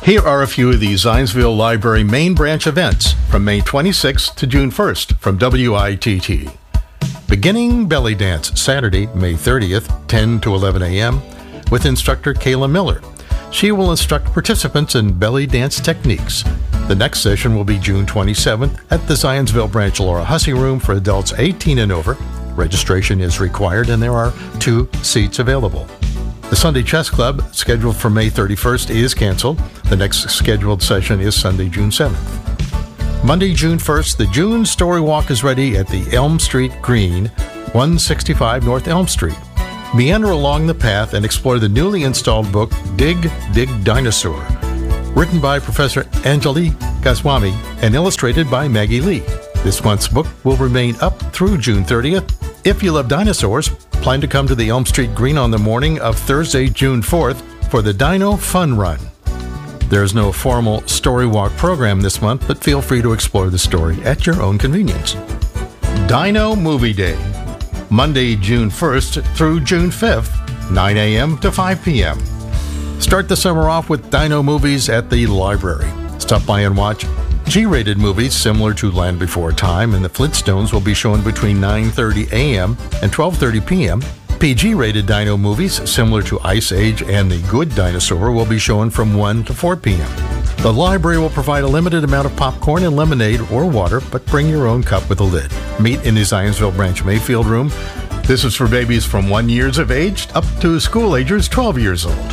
Here are a few of the Zionsville Library main branch events from May 26th to June 1st from WITT. Beginning belly dance Saturday, May 30th, 10 to 11 a.m. with instructor Kayla Miller. She will instruct participants in belly dance techniques. The next session will be June 27th at the Zionsville Branch Laura Hussey Room for adults 18 and over. Registration is required and there are 2 seats available. The Sunday Chess Club, scheduled for May 31st, is canceled. The next scheduled session is Sunday, June 7th. Monday, June 1st, the June Story Walk is ready at the Elm Street Green, 165 North Elm Street. Meander along the path and explore the newly installed book, Dig, Dig Dinosaur, written by Professor Anjali Goswami and illustrated by Maggie Lee. This month's book will remain up through June 30th. If you love dinosaurs, plan to come to the Elm Street Green on the morning of Thursday, June 4th for the Dino Fun Run. There is no formal Story Walk program this month, but feel free to explore the story at your own convenience. Dino Movie Day, Monday, June 1st through June 5th, 9 a.m. to 5 p.m. Start the summer off with Dino movies at the library. Stop by and watch G-rated movies similar to Land Before Time and the Flintstones will be shown between 9:30 a.m. and 12:30 p.m. PG-rated Dino movies similar to Ice Age and The Good Dinosaur will be shown from 1 to 4 p.m. The library will provide a limited amount of popcorn and lemonade or water, but bring your own cup with a lid. Meet in the Zionsville Branch Mayfield Room. This is for babies from 1 year of age up to school agers 12 years old.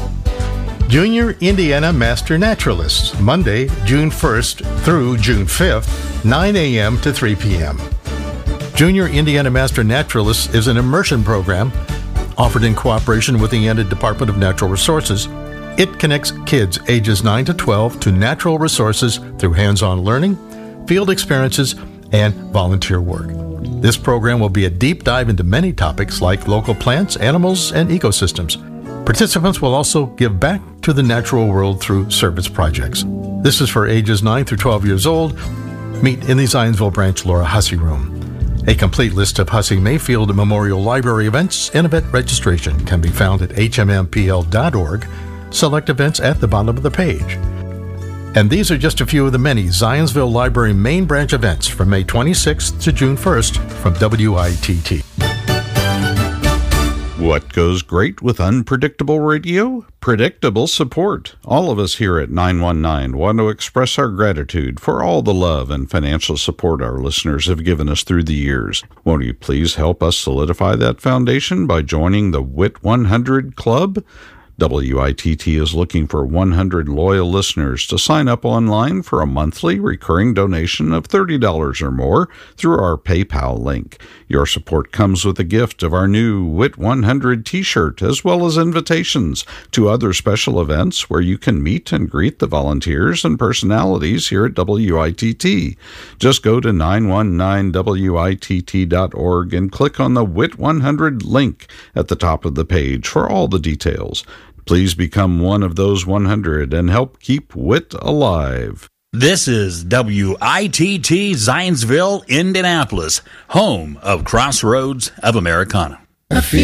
Junior Indiana Master Naturalists, Monday, June 1st through June 5th, 9 a.m. to 3 p.m. Junior Indiana Master Naturalists is an immersion program offered in cooperation with the Indiana Department of Natural Resources. It connects kids ages 9 to 12 to natural resources through hands-on learning, field experiences, and volunteer work. This program will be a deep dive into many topics like local plants, animals, and ecosystems. Participants will also give back to the natural world through service projects. This is for ages 9 through 12 years old. Meet in the Zionsville Branch Laura Hussey Room. A complete list of Hussey Mayfield Memorial Library events and event registration can be found at hmmpl.org. Select events at the bottom of the page. And these are just a few of the many Zionsville Library main branch events from May 26th to June 1st from WITT. What goes great with unpredictable radio? Predictable support. All of us here at 919 want to express our gratitude for all the love and financial support our listeners have given us through the years. Won't you please help us solidify that foundation by joining the WIT 100 Club? WITT is looking for 100 loyal listeners to sign up online for a monthly recurring donation of $30 or more through our PayPal link. Your support comes with a gift of our new WIT 100 t-shirt, as well as invitations to other special events where you can meet and greet the volunteers and personalities here at WITT. Just go to 919witt.org and click on the WIT 100 link at the top of the page for all the details. Please become one of those 100 and help keep WIT alive. This is WITT Zionsville, Indianapolis, home of Crossroads of Americana.